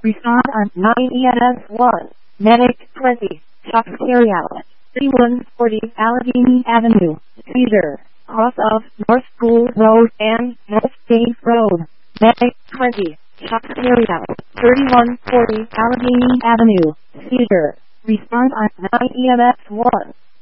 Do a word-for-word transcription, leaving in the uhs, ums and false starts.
Respond on nine E M S one. Medic twenty. Shock carry out. thirty-one forty Allegheny Avenue. Cedar. Cross of North School Road and North State Road. Medic twenty. Shock carry out. thirty-one forty Allegheny Avenue. Cedar. Respond on nine E M S one.